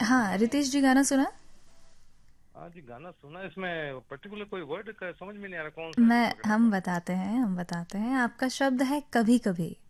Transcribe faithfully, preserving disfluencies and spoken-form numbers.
हाँ, रितेश जी गाना सुना? हाँ जी, गाना सुना। इसमें पर्टिकुलर कोई वर्ड का समझ में नहीं आ रहा, कौन सा है, मैं दीपक हम राठौर। बताते हैं हम बताते हैं आपका शब्द है कभी कभी।